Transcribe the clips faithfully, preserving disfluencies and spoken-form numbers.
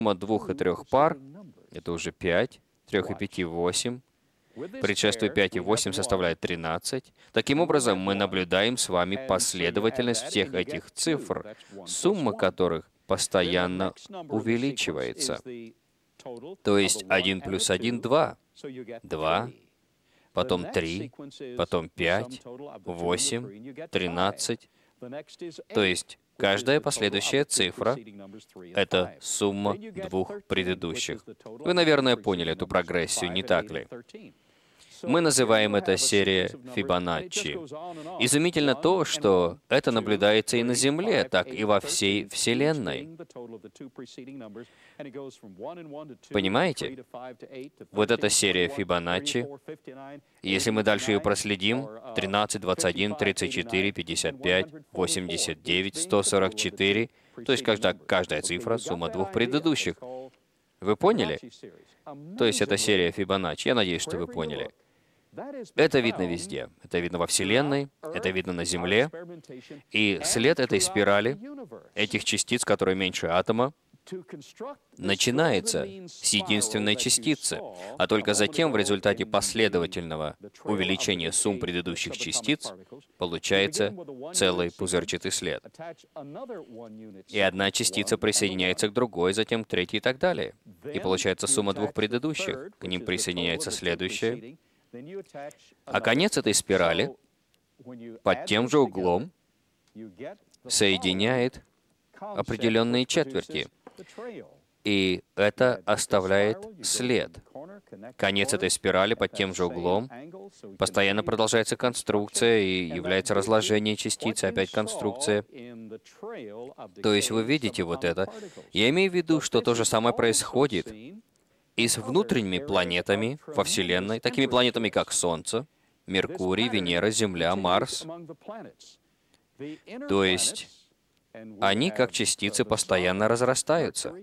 Сумма двух и трех пар — это уже пять, трех и пяти — восемь. Предшествует пять и восемь составляет тринадцать. Таким образом, мы наблюдаем с вами последовательность всех этих цифр, сумма которых постоянно увеличивается. То есть один плюс один — два. два, потом три, потом пять, восемь, тринадцать. То есть каждая последующая цифра — это сумма двух предыдущих. Вы, наверное, поняли эту прогрессию, не так ли? Мы называем это серия Фибоначчи. Изумительно то, что это наблюдается и на Земле, так и во всей Вселенной. Понимаете? Вот эта серия Фибоначчи. Если мы дальше ее проследим, тринадцать, двадцать один, тридцать четыре, пятьдесят пять, восемьдесят девять, сто сорок четыре, то есть каждая, каждая цифра — сумма двух предыдущих. Вы поняли? То есть это серия Фибоначчи. Я надеюсь, что вы поняли. Это видно везде. Это видно во Вселенной, это видно на Земле. И след этой спирали, этих частиц, которые меньше атома, начинается с единственной частицы, а только затем в результате последовательного увеличения сумм предыдущих частиц получается целый пузырчатый след. И одна частица присоединяется к другой, затем к третьей и так далее. И получается сумма двух предыдущих. К ним присоединяется следующая. А конец этой спирали под тем же углом соединяет определенные четверти. И это оставляет след. Конец этой спирали под тем же углом. Постоянно продолжается конструкция, и является разложение частицы, опять конструкция. То есть вы видите вот это. Я имею в виду, что то же самое происходит и с внутренними планетами во Вселенной, такими планетами, как Солнце, Меркурий, Венера, Земля, Марс. То есть они, как частицы, постоянно разрастаются.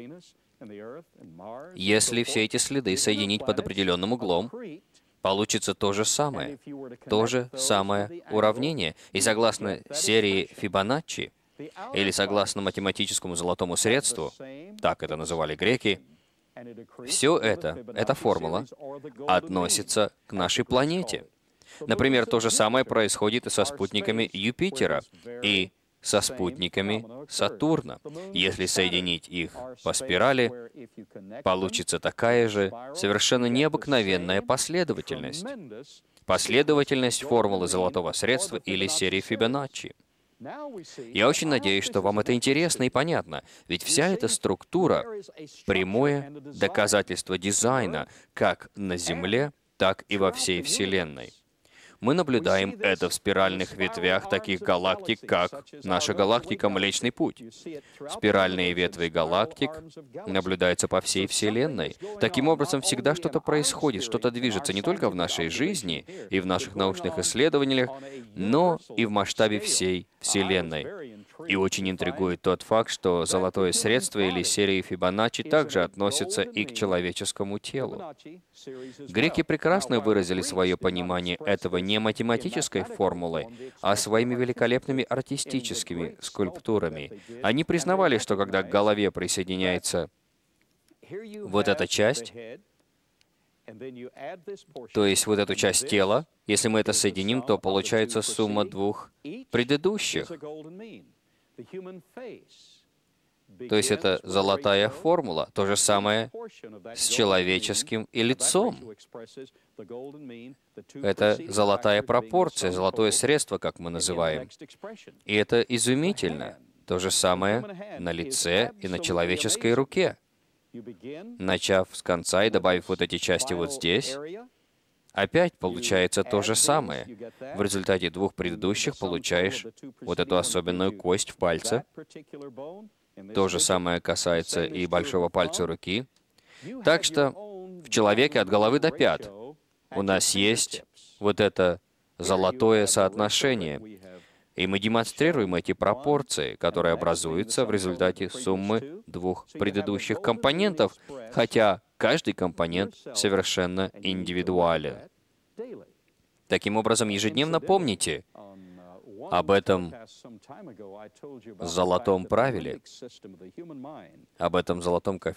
Если все эти следы соединить под определенным углом, получится то же самое, то же самое уравнение. И согласно серии Фибоначчи, или согласно математическому золотому средству, так это называли греки, все это, эта формула, относится к нашей планете. Например, то же самое происходит и со спутниками Юпитера, и со спутниками Сатурна. Если соединить их по спирали, получится такая же совершенно необыкновенная последовательность. Последовательность формулы золотого средства или серии Фибоначчи. Я очень надеюсь, что вам это интересно и понятно, ведь вся эта структура — прямое доказательство дизайна как на Земле, так и во всей Вселенной. Мы наблюдаем это в спиральных ветвях таких галактик, как наша галактика Млечный Путь. Спиральные ветви галактик наблюдаются по всей Вселенной. Таким образом, всегда что-то происходит, что-то движется не только в нашей жизни и в наших научных исследованиях, но и в масштабе всей Вселенной. И очень интригует тот факт, что золотое средство или серия Фибоначчи также относятся и к человеческому телу. Греки прекрасно выразили свое понимание этого не математической формулой, а своими великолепными артистическими скульптурами. Они признавали, что когда к голове присоединяется вот эта часть, то есть вот эту часть тела, если мы это соединим, то получается сумма двух предыдущих. То есть это золотая формула. То же самое с человеческим и лицом. Это золотая пропорция, золотое средство, как мы называем. И это изумительно. То же самое на лице и на человеческой руке. Начав с конца и добавив вот эти части вот здесь, опять получается то же самое. В результате двух предыдущих получаешь вот эту особенную кость в пальце. То же самое касается и большого пальца руки. Так что в человеке от головы до пят у нас есть вот это золотое соотношение. И мы демонстрируем эти пропорции, которые образуются в результате суммы двух предыдущих компонентов, хотя каждый компонент совершенно индивидуален. Таким образом, ежедневно помните, об этом золотом правиле, об этом золотом